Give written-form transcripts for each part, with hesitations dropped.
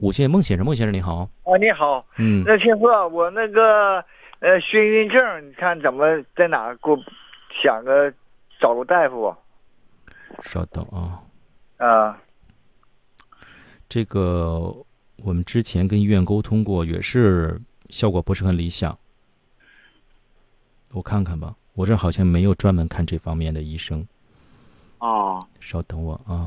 五线孟先生，孟先生你好。 你好。 嗯， 那听说我那个眩晕症，你看怎么在哪给我想个找个大夫？ 稍等啊。 啊。 这个我们之前跟医院沟通过，也是效果不是很理想。我看看吧，我这好像没有专门看这方面的医生。 哦。 稍等我啊。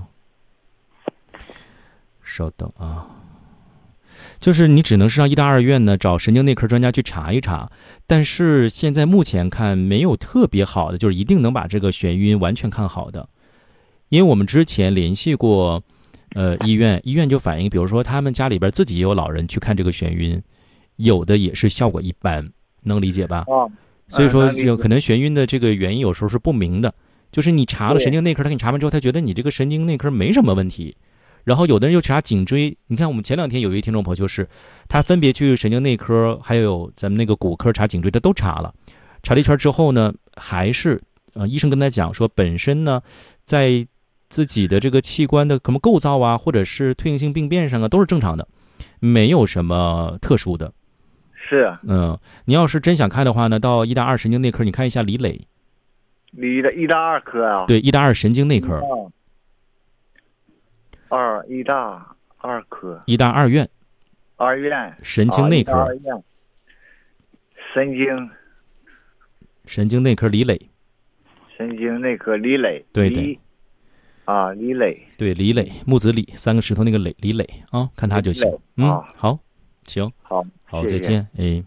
稍等啊。就是你只能是让医大二院呢找神经内科专家去查一查，但是现在目前看没有特别好的，就是一定能把这个眩晕完全看好的。因为我们之前联系过医院就反映，比如说他们家里边自己也有老人去看这个眩晕，有的也是效果一般，能理解吧？所以说有可能眩晕的这个原因有时候是不明的，就是你查了神经内科，他给你查完之后，他觉得你这个神经内科没什么问题。然后有的人又查颈椎，你看我们前2天有一位听众朋友，就是他分别去神经内科还有咱们那个骨科查颈椎，他都查了，查了一圈之后呢，还是医生跟他讲说，本身呢在自己的这个器官的什么构造啊，或者是退行性病变上啊，都是正常的，没有什么特殊的。 是。 你要是真想看的话呢，到医大二神经内科你看一下李磊。 医大二科啊？ 对，医大二神经内科。 医大二科。 医大二院。 二院。 神经内科。 二院。 神经内科李磊。 神经内科李磊。 对。 李磊。对， 李磊，木子李3个石头那个磊，李磊啊，看他就行。好，行，好，再见。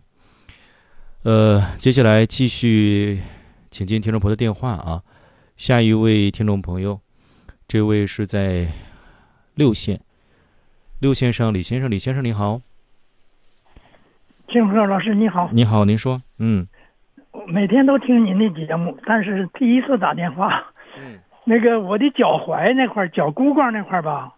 接下来继续请进听众朋友的电话啊。下一位听众朋友，这位是在6线上李先生，李先生你好。 庆贺老师你好。 你好，您说。 每天都听您的节目，但是第一次打电话。那个我的脚踝那块，脚骨管那块吧，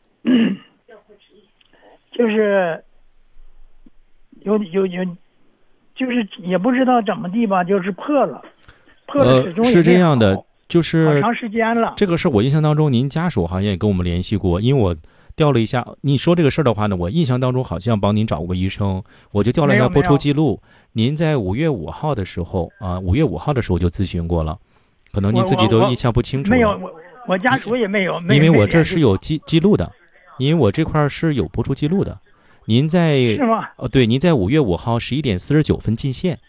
就是有，就是也不知道怎么地吧，就是破了始终是这样的，就是好长时间了。 这个事我印象当中，您家属好像也跟我们联系过，因为我调了一下，你说这个事儿的话呢，我印象当中好像帮您找过医生，我就调了一下播出记录，您在5月5号的时候5月5号的时候就咨询过了。可能您自己都印象不清楚了。 没有，我家属也没有。 因为我这是有记录的，因为我这块是有播出记录的。您在是吗？ 对，您在5月5号11点49分进线。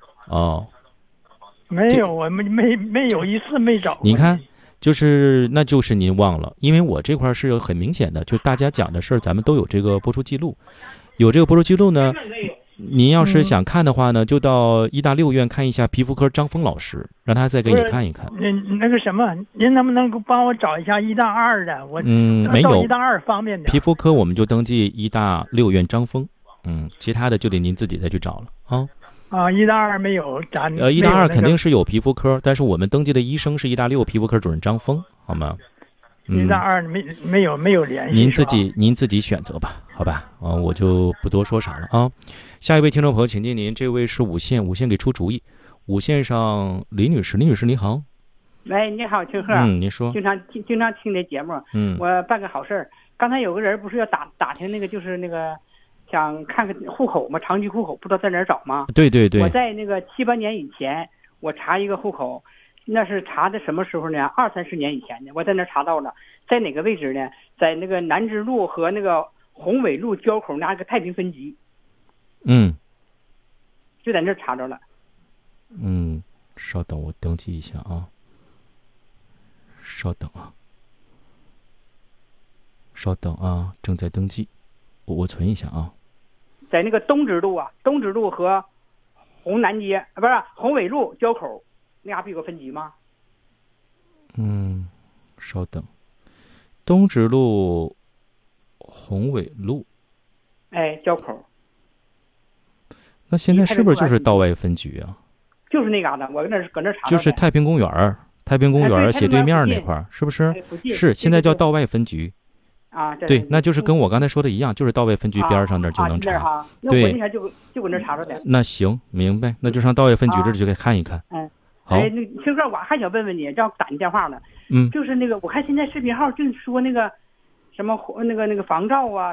没有，我没有一次没找。 你看，那就是您忘了，因为我这块是有很明显的，就大家讲的事儿，咱们都有这个播出记录。有这个播出记录呢，您要是想看的话呢，就到医大6院看一下皮肤科张峰老师，让他再给你看一看。 那个什么，您能不能帮我找一下医大2的？ 没有医大2方面的皮肤科，我们就登记医大6院张峰。其他的就得您自己再去找了啊。 医大2没有， 医大2肯定是有皮肤科，但是我们登记的医生是医大6皮肤科主任张峰，好吗？ 医大2没有联系。 您自己选择吧，好吧？我就不多说啥了啊。下一位听众朋友，请进您，这位是5线给出主意。5线上李女士你好。 喂，你好，庆贺。 您说。 经常听这节目。我办个好事儿。刚才有个人不是要打听那个，就是那个想看看户口吗？长期户口不知道在哪儿找吗？ 对。 我在那个7、8年以前，我查一个户口，那是查的什么时候呢？20、30年以前的，我在那儿查到了，在哪个位置呢？在那个南支路和那个宏伟路交口那个太平分局。就在那儿查着了。 稍等，我登记一下啊。稍等啊，正在登记，我存一下啊。 在那个东直路和红南街不是宏伟路交口那家不有个分局吗？ 稍等，东直路、宏伟路， 交口。 那现在是不是就是道外分局啊？ 就是那嘎达，我搁那查。 就是太平公园斜对面那块儿，是不是？是，现在叫道外分局。对，那就是跟我刚才说的一样，就是道外分局边上那儿就能查。 对，那我那天就搁那查着的。 那行，明白，那就上道外分局这儿就给看一看。好。 那青哥，我还想问问你，要打你电话呢。就是那个，我看现在视频号就说那个什么那个防照啊，什么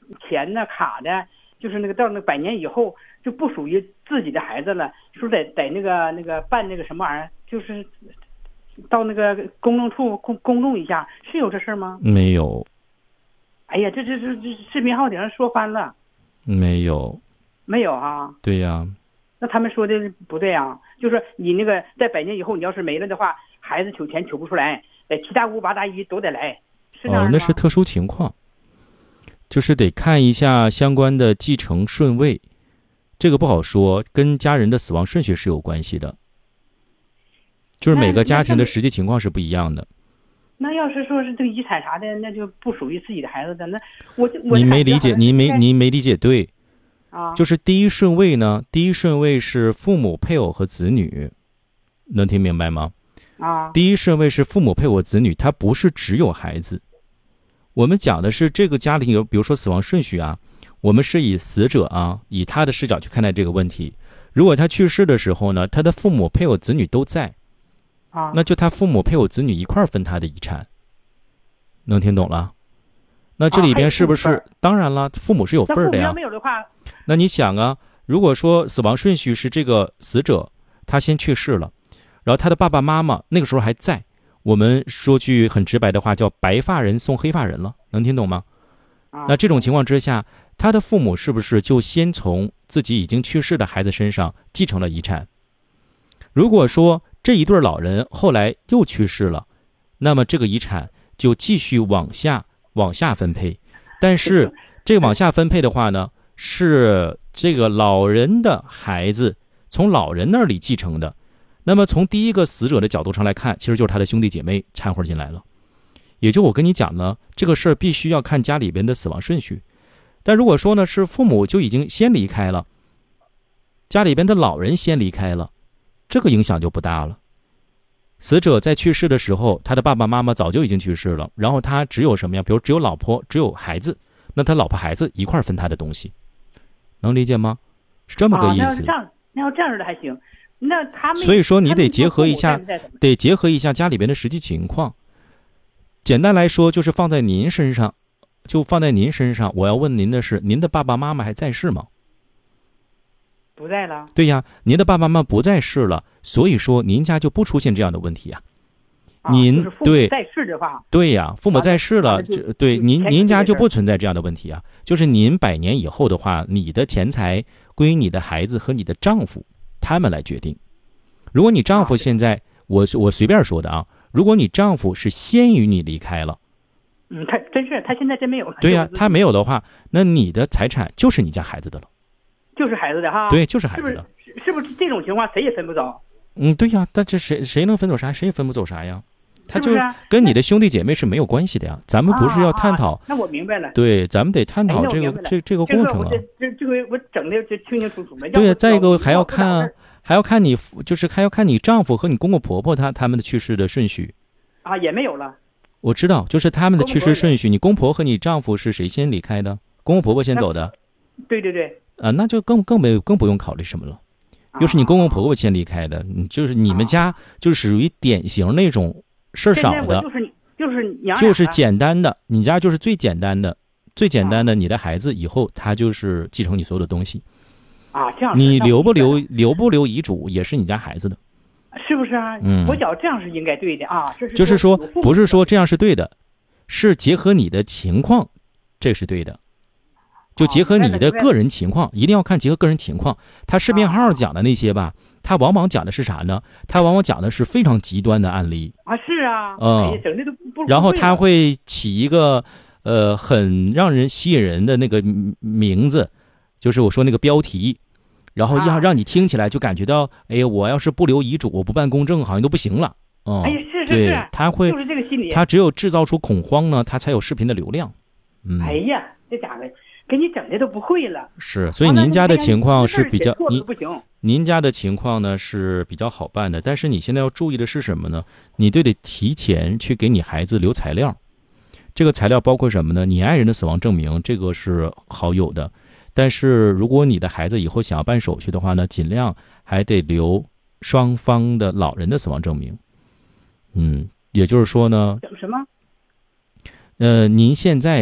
钱呢卡的，就是那个到那100年以后就不属于自己的孩子了，说得那个办那个什么玩意儿，就是到那个公证处公证一下，是有这事儿吗？ 没有。 哎呀，这视频号顶上说翻了。 没有。 没有啊？ 对呀。 那他们说的不对啊，就是你那个在100年以后你要是没了的话，孩子求钱求不出来，七大姑八大姨都得来，是那样吗？ 那是特殊情况，就是得看一下相关的继承顺位，这个不好说，跟家人的死亡顺序是有关系的，就是每个家庭的实际情况是不一样的。 那要是说是这个遗产啥的，那就不属于自己的孩子的，那我你没理解，您没理解对。就是第一顺位呢，第一顺位是父母、配偶和子女，能听明白吗？第一顺位是父母、配偶、子女，它不是只有孩子。我们讲的是这个家庭有，比如说死亡顺序啊，我们是以死者啊，以他的视角去看待这个问题。如果他去世的时候呢，他的父母、配偶、子女都在，那就他父母、配偶、子女一块儿分他的遗产，能听懂了？那这里边是不是？当然了，父母是有份儿的呀。 没有的话， 那你想啊，如果说死亡顺序是这个死者他先去世了，然后他的爸爸妈妈那个时候还在，我们说句很直白的话，叫白发人送黑发人了，能听懂吗？那这种情况之下，他的父母是不是就先从自己已经去世的孩子身上继承了遗产？如果说这一对老人后来又去世了，那么这个遗产就继续往下分配，但是这个往下分配的话呢，是这个老人的孩子从老人那里继承的。那么从第一个死者的角度上来看，其实就是他的兄弟姐妹掺和进来了。也就我跟你讲呢，这个事儿必须要看家里边的死亡顺序。但如果说呢是父母就已经先离开了，家里边的老人先离开了，这个影响就不大了。死者在去世的时候，他的爸爸妈妈早就已经去世了，然后他只有什么呀？比如只有老婆，只有孩子，那他老婆孩子一块分他的东西，能理解吗？是这么个意思。 那要这样的还行。那他们所以说你得结合一下家里边的实际情况。简单来说，就是放在您身上，我要问您的是，您的爸爸妈妈还在世吗？ 不在了。 对呀，您的爸爸妈妈不在世了，所以说您家就不出现这样的问题啊。您对在世的话， 对呀，父母在世了，对您家就不存在这样的问题啊。就是您100年以后的话，你的钱财归于你的孩子和你的丈夫他们来决定。如果你丈夫现在，我随便说的啊，如果你丈夫是先于你离开了， 他现在真没有了。 对呀，他没有的话，那你的财产就是你家孩子的了。 就是孩子的哈。 对，就是孩子的。 是不是这种情况谁也分不走？ 对呀，但这谁能分走啥？谁也分不走啥呀？他就跟你的兄弟姐妹是没有关系的呀。咱们不是要探讨。 那我明白了。 对，咱们得探讨这个过程啊。 这个我整的就清清楚楚的。 对呀，再一个还要看你，就是还要看你丈夫和你公公婆婆他们的去世的顺序。 也没有了。 我知道，就是他们的去世顺序，你公婆和你丈夫是谁先离开的？公公婆婆先走的。 对对对。 那就更不用考虑什么了。又是你公公婆婆先离开的，就是你们家就是属于典型那种事儿少的，就是简单的，你家就是最简单的，你的孩子以后他就是继承你所有的东西。 这样。 你留不留遗嘱也是你家孩子的， 是不是啊？我觉得这样是应该对的啊。 就是说，不是说这样是对的，是结合你的情况，这是对的。就结合你的个人情况，一定要看结合个人情况。他视频号讲的那些吧，他往往讲的是啥呢？他往往讲的是非常极端的案例。 是啊。整的都不。 然后他会起一个很让人吸引人的那个名字，就是我说那个标题，然后让你听起来就感觉到，我要是不留遗嘱，我不办公证，好像都不行了。 是。 对，他会就是这个心理。 他只有制造出恐慌呢，他才有视频的流量。 这家伙。给你整的都不会了。 是，所以您家的情况是比较您家的情况呢是比较好办的，但是你现在要注意的是什么呢？你得提前去给你孩子留材料。这个材料包括什么呢？你爱人的死亡证明，这个是好有的，但是如果你的孩子以后想要办手续的话呢，尽量还得留双方的老人的死亡证明。也就是说呢， 什么？ 您现在呀，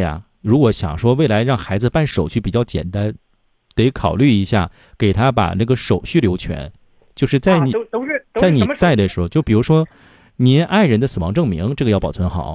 如果想说未来让孩子办手续比较简单，得考虑一下给他把那个手续留全，就是在你、在你在的时候，就比如说您爱人的死亡证明，这个要保存好。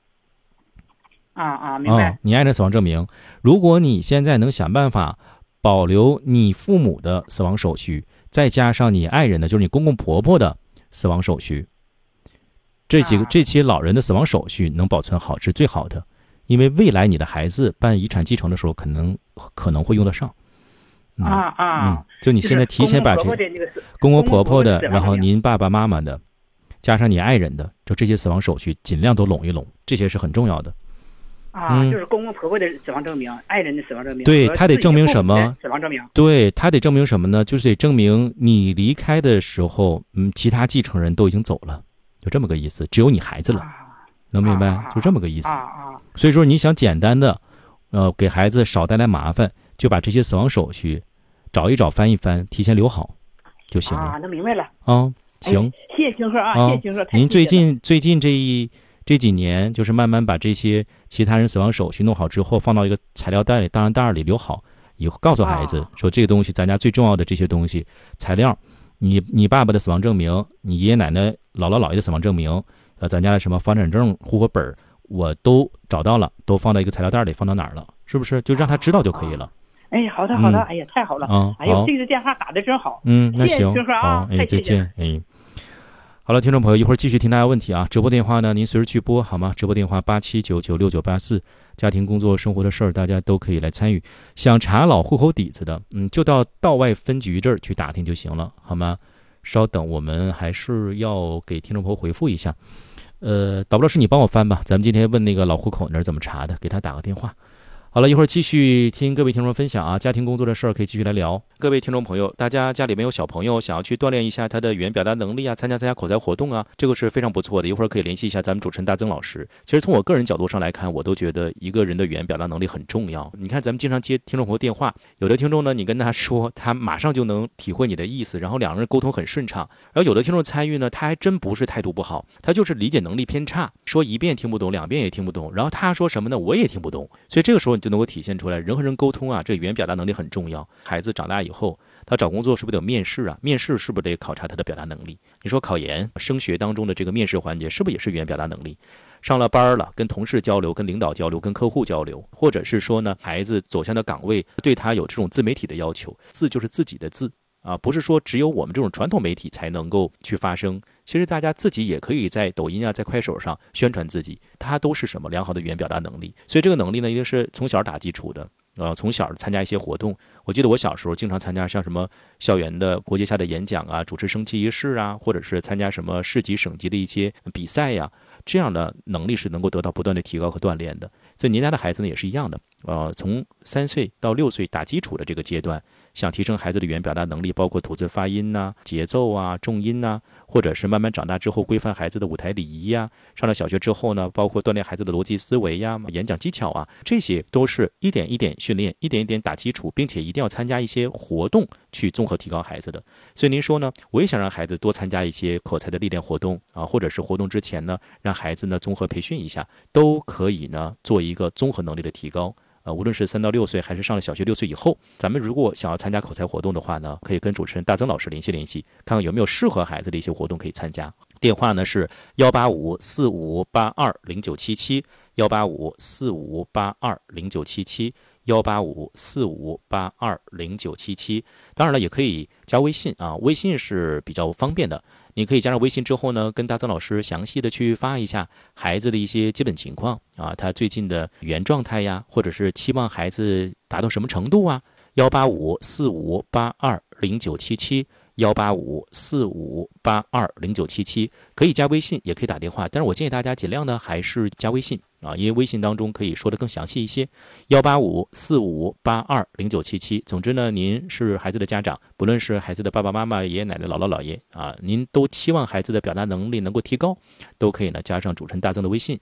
明白。 你爱人死亡证明，如果你现在能想办法保留你父母的死亡手续，再加上你爱人的，就是你公公婆婆的死亡手续，这些老人的死亡手续能保存好是最好的，因为未来你的孩子办遗产继承的时候可能会用得上。就你现在提前把这公公婆婆的，然后您爸爸妈妈的，加上你爱人的，就这些死亡手续尽量都拢一拢，这些是很重要的。 就是公公婆婆的死亡证明，爱人的死亡证明。 对，他得证明什么？ 死亡证明。 对，他得证明什么呢？就是得证明你离开的时候，其他继承人都已经走了，就这么个意思，只有你孩子了，能明白？就这么个意思。所以说，你想简单的，给孩子少带来麻烦，就把这些死亡手续找一找、翻一翻，提前留好就行了。 那明白了。 行。 谢谢星鹤谢谢星鹤。 您最近这几年，就是慢慢把这些其他人死亡手续弄好之后，放到一个材料袋里、档案袋里留好，以后告诉孩子说，这个东西咱家最重要的这些东西材料，你爸爸的死亡证明，你爷爷奶奶、姥姥姥爷的死亡证明，咱家的什么房产证、户口本，我都找到了，都放到一个材料袋里，放到哪儿了？是不是？就让他知道就可以了。 好的，哎呀，太好了。这个电话打的真好。 那行， 好， 再见。好了，听众朋友，一会儿继续听大家问题啊。直播电话呢，您随时去拨好吗？直播电话87996984，家庭、工作、生活的事儿，大家都可以来参与。想查老户口底子的，就到道外分局这儿去打听就行了，好吗？稍等，我们还是要给听众朋友回复一下。导播老师，你帮我翻吧。咱们今天问那个老户口那儿怎么查的，给他打个电话。好了，一会儿继续听各位听众分享啊，家庭工作的事儿可以继续来聊。各位听众朋友，大家家里面有小朋友，想要去锻炼一下他的语言表达能力啊，参加口才活动啊，这个是非常不错的。一会儿可以联系一下咱们主持人大曾老师。其实从我个人角度上来看，我都觉得一个人的语言表达能力很重要。你看咱们经常接听众朋友电话，有的听众呢，你跟他说，他马上就能体会你的意思，然后两个人沟通很顺畅。然后有的听众参与呢，他还真不是态度不好，他就是理解能力偏差，说一遍听不懂，两遍也听不懂，然后他说什么呢，我也听不懂。所以这个时候你就能够体现出来，人和人沟通啊，这语言表达能力很重要。孩子长大以后，他找工作是不是得有面试啊？面试是不是得考察他的表达能力？你说考研、升学当中的这个面试环节，是不是也是语言表达能力？上了班了，跟同事交流、跟领导交流、跟客户交流，或者是说呢，孩子走向的岗位对他有这种自媒体的要求，字就是自己的字啊，不是说只有我们这种传统媒体才能够去发声。其实大家自己也可以在抖音啊，在快手上宣传自己，它都是什么良好的语言表达能力。所以这个能力呢，一定是从小打基础的。从小参加一些活动，我记得我小时候经常参加像什么校园的国际下的演讲啊，主持升旗仪式啊，或者是参加什么市级省级的一些比赛呀，这样的能力是能够得到不断的提高和锻炼的。所以您家的孩子呢也是一样的，从3岁到6岁打基础的这个阶段，想提升孩子的语言表达能力，包括吐字发音呐、节奏啊、重音呐，或者是慢慢长大之后规范孩子的舞台礼仪呀，上了小学之后呢，包括锻炼孩子的逻辑思维呀、演讲技巧啊，这些都是一点一点训练，一点一点打基础，并且一定要参加一些活动去综合提高孩子的。所以您说呢，我也想让孩子多参加一些口才的历练活动啊，或者是活动之前呢，让孩子呢综合培训一下，都可以呢做一个综合能力的提高。无论是3到6岁还是上了小学6岁以后，咱们如果想要参加口才活动的话呢，可以跟主持人大曾老师联系，看看有没有适合孩子的一些活动可以参加。电话呢是18545820977，18545820977，18545820977。当然了，也可以加微信啊，微信是比较方便的。你可以加上微信之后呢，跟大曾老师详细的去发一下孩子的一些基本情况啊，他最近的语言状态呀，或者是期望孩子达到什么程度啊。18545820977，18545820977，可以加微信，也可以打电话，但是我建议大家尽量呢还是加微信啊，因为微信当中可以说的更详细一些。18545820977。总之呢，您是孩子的家长，不论是孩子的爸爸妈妈、爷爷奶奶、姥姥姥爷啊，您都期望孩子的表达能力能够提高，都可以呢加上主持人大曾的微信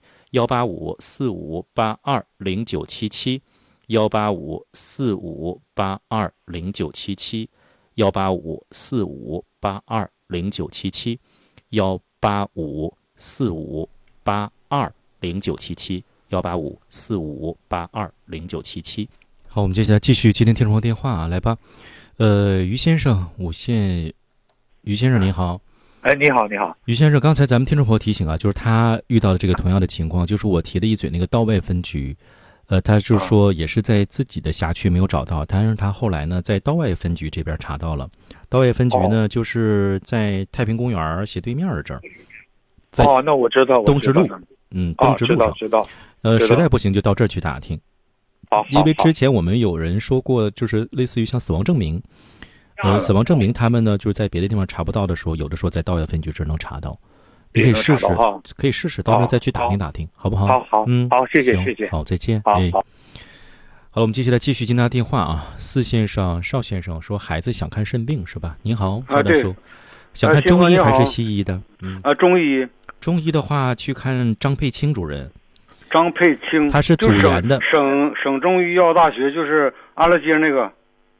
18545820977，18545820977，18545820977，18545820977。 18545820977。好，我们接下来继续接听听众朋友电话啊，来吧。于先生，于先生您好。 哎，你好，你好， 于先生，刚才咱们听众朋友提醒啊，就是他遇到的这个同样的情况，就是我提了一嘴那个道外分局，他就说也是在自己的辖区没有找到，但是他后来呢在道外分局这边查到了。道外分局呢就是在太平公园斜对面的这儿。 那我知道， 东直路，东直路上， 知道。 实在不行就到这儿去打听。 好， 因为之前我们有人说过，就是类似于像死亡证明。死亡证明他们呢就是在别的地方查不到的时候，有的时候在道外分局这能查到。你可以试试，到时候再去打听打听，好不好？ 好，谢谢。 好，再见。 好， 好了，我们接下来继续接他电话啊。邵先生说孩子想看肾病是吧？您好，邵大叔，想看中医还是西医的？ 中医。 中医的话，去看张佩清主任。 张佩清， 他是组员的， 省中医药大学，就是安乐街那个。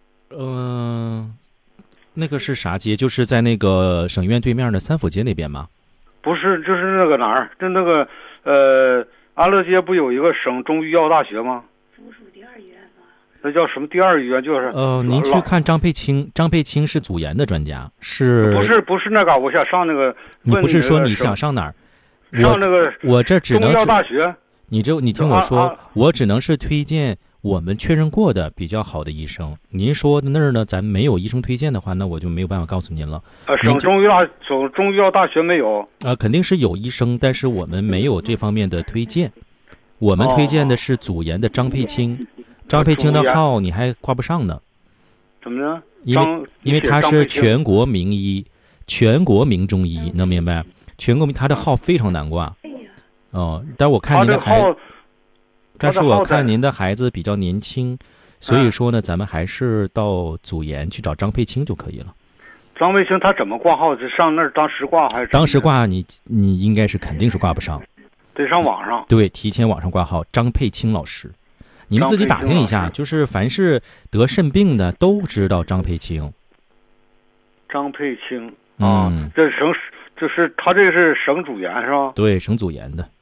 那个是啥街？就是在那个省医院对面的三府街那边吗？ 不是，就是那个哪儿？就那个安乐街不有一个省中医药大学吗？ 附属第二医院吧？ 那叫什么第二医院？就是您去看张佩清，张佩清是组员的专家，是？ 不是那个，我想上那个。 你不是说你想上哪儿？ 上那个我这只能中医药大学。 你听我说，我只能是推荐我们确认过的比较好的医生。您说的那儿呢，咱没有医生推荐的话，那我就没有办法告诉您了。 省中医药大学没有？ 肯定是有医生，但是我们没有这方面的推荐。我们推荐的是组员的张佩清，张佩清的号你还挂不上呢。 怎么呢？ 因为他是全国名医，全国名中医，能明白？全国名，他的号非常难挂。但我看您的孩子，但是我看您的孩子比较年轻，所以说呢，咱们还是到组员去找张佩清就可以了。 张佩清他怎么挂号？是上那儿当时挂还是？ 当时挂你应该是肯定是挂不上， 得上网上。 对，提前网上挂号，张佩清老师，你们自己打听一下，就是凡是得肾病的都知道张佩清。 张佩清这就是他这是省组员是吧？ 对，省组员的。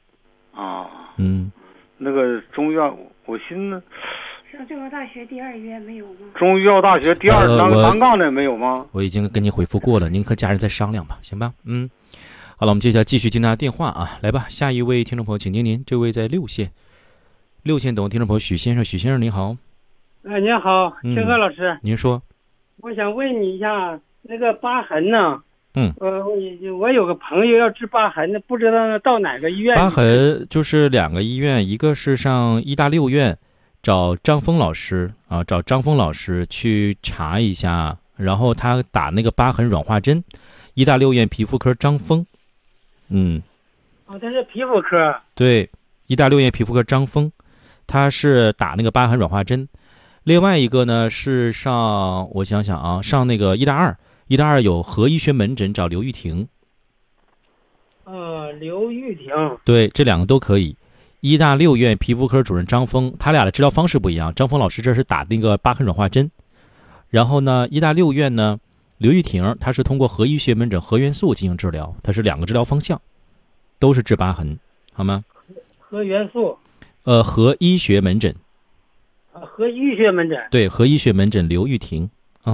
那个中医药，我寻思上政法大学第二医院没有吗？ 中医药大学第二南杠的没有吗？ 我已经跟您回复过了，您和家人再商量吧，行吧？好了，我们接下来继续接大家电话啊，来吧，下一位听众朋友，请听您，这位在6县等听众朋友许先生，您好。 您好，清河老师。 您说。 我想问你一下，那个疤痕呢？我有个朋友要治疤痕的，不知道到哪个医院。 疤痕就是2个医院，一个是上医大6院找张峰老师啊，找张峰老师去查一下，然后他打那个疤痕软化针，医大6院皮肤科张峰。 他是皮肤科。对， 医大6院皮肤科张峰，他是打那个疤痕软化针。另外一个呢是上，我想想啊，上那个医大2有核医学门诊找刘玉婷。 刘玉婷。对， 这2个都可以。医大6院皮肤科主任张峰，他俩的治疗方式不一样。张峰老师这是打那个疤痕软化针，然后呢，医大6院呢，刘玉婷他是通过核医学门诊核元素进行治疗，它是2个治疗方向，都是治疤痕，好吗？ 核元素。 核医学门诊。 核医学门诊。 对，核医学门诊刘玉婷。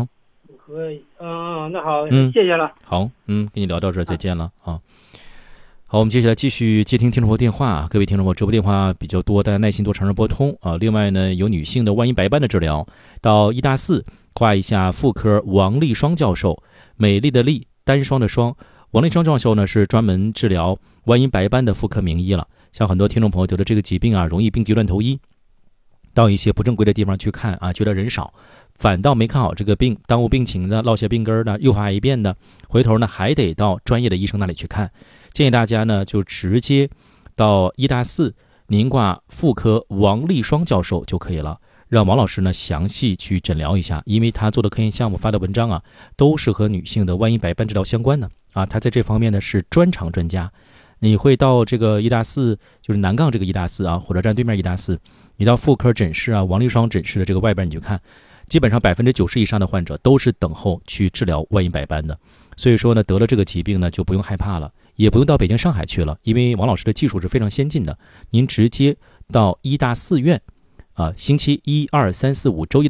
那好，谢谢了。 好，跟你聊到这儿，再见了啊。好，我们接下来继续接听听众朋友电话啊。各位听众朋友，直播电话比较多，大家耐心多尝试拨通啊。另外呢，有女性的万一白斑的治疗，到医大4挂一下妇科王丽双教授，美丽的丽，单双的双，王丽双教授呢是专门治疗万一白斑的妇科名医了。像很多听众朋友得了这个疾病啊，容易病急乱投医，到一些不正规的地方去看啊，觉得人少，反倒没看好这个病，耽误病情的，落下病根的，诱发癌变的，回头呢还得到专业的医生那里去看。建议大家呢就直接到医大4您挂妇科王丽双教授就可以了，让王老师呢详细去诊疗一下，因为他做的科研项目发的文章啊，都是和女性的万一白斑治疗相关的啊，他在这方面呢是专长专家。你会到这个医大4，就是南杠这个医大4啊，火车站对面医大4，你到妇科诊室啊，王丽双诊室的这个外边你去看，基本上90%以上的患者都是等候去治疗万一白斑的。所以说呢，得了这个疾病呢就不用害怕了，也不用到北京上海去了，因为王老师的技术是非常先进的，您直接到医大4院，星期1、2、3、4、5周一